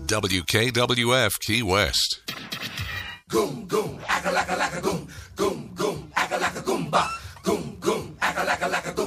WKWF Key West. Goom, goom, acca, lacka, lacka, goom, goom.